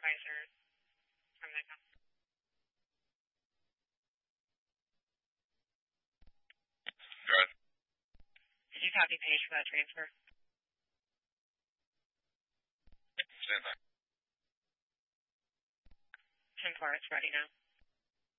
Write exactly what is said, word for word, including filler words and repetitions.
supervisor from the company. Go ahead. Did you copy page for that transfer? Same thing. ten four, it's ready now.